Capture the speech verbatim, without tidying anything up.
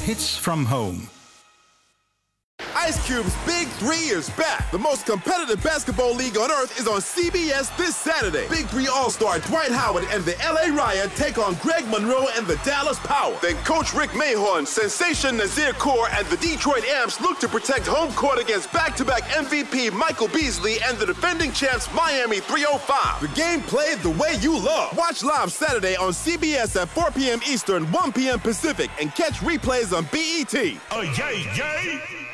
hits from home. Ice Cube's Big Three is back. The most competitive basketball league on earth is on C B S this Saturday. Big Three All-Star Dwight Howard and the L A Riot take on Greg Monroe and the Dallas Power. Then Coach Rick Mahorn, Sensation Nazir Kaur, and the Detroit Amps look to protect home court against back-to-back M V P Michael Beasley and the defending champs Miami three oh five. The game played the way you love. Watch live Saturday on C B S at four p.m. Eastern, one p.m. Pacific, and catch replays on B E T. Oh, yay, yay!